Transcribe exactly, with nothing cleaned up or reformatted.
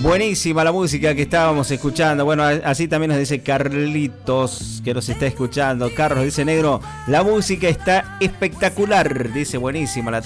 Buenísima la música que estábamos escuchando. Bueno, así también nos dice Carlitos, que nos está escuchando. Carlos dice: negro, la música está espectacular. Dice: buenísima la